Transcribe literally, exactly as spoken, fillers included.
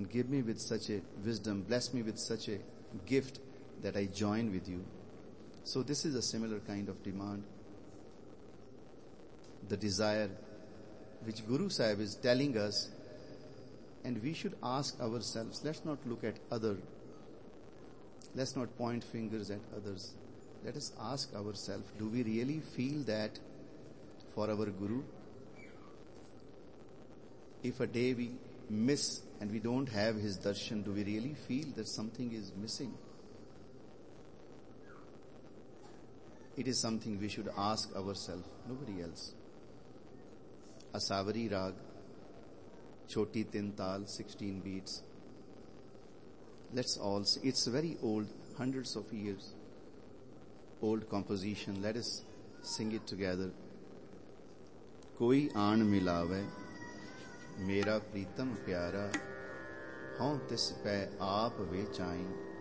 and give me with such a wisdom, bless me with such a gift that I join with you. So this is a similar kind of demand. The desire which Guru Sahib is telling us, and we should ask ourselves, let's not look at other, let's not point fingers at others. Let us ask ourselves, do we really feel that for our Guru? If a day we miss and we don't have his darshan, do we really feel that something is missing? It is something we should ask ourselves, nobody else. Asavari Rag, Choti Tin Tal, sixteen beats. Let's all see. It's very old, hundreds of years old composition. Let us sing it together. Koi aan milave, mera pritam pyara, haun tis pe aap vechain.